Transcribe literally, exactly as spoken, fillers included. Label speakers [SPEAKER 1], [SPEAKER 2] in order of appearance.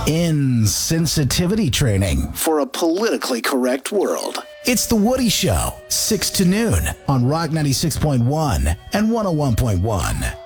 [SPEAKER 1] Insensitivity training for a politically correct world. It's The Woody Show, six to noon on Rock ninety-six point one and one oh one point one.